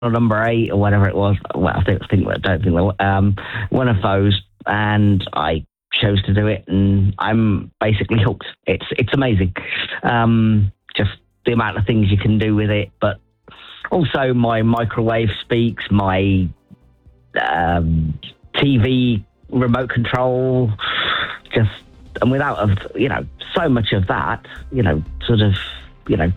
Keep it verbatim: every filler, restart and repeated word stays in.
number eight or whatever it was. Well, I think, I think I don't think they um, one of those, and I chose to do it, and I'm basically hooked. It's it's amazing, um, just the amount of things you can do with it. But also, my microwave speaks, my um, T V remote control, just and without of you know so much of that, you know, sort of you know